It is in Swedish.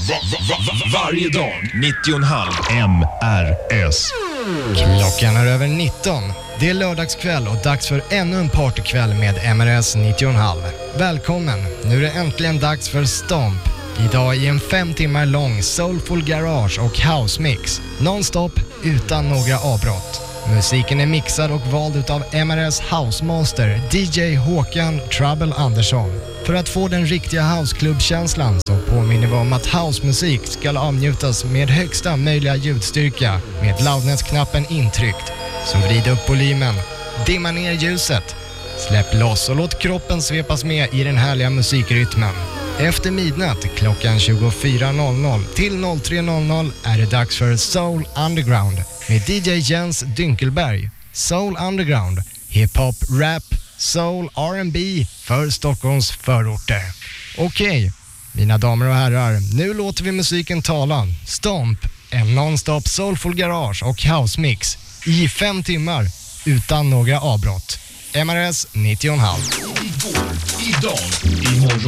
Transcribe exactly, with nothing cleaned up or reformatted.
Varje dag nittio komma fem M R S. Klockan är över nitton. Det är lördagskväll och dags för ännu en partykväll med M R S nittio komma fem. Välkommen, nu är det äntligen dags för Stomp. Idag i en fem timmar lång soulful garage och house mix. Nonstop utan några avbrott. Musiken är mixad och vald utav M R S housemaster D J Håkan Trouble Andersson. För att få den riktiga houseklubbkänslan så påminner vi om att housemusik ska avnjutas med högsta möjliga ljudstyrka med loudness-knappen intryckt. Så vrid upp volymen, dimma ner ljuset, släpp loss och låt kroppen svepas med i den härliga musikrytmen. Efter midnatt klockan tjugofyra noll noll till noll tre noll noll är det dags för Soul Underground med D J Jens Dynkelberg. Soul Underground, hiphop, rap, soul, R and B för Stockholms förorter. Okej, mina damer och herrar, nu låter vi musiken tala. Stomp, en nonstop soulful garage och house mix i fem timmar utan några avbrott. M R S nittio komma fem. Igår, idag, imorgon.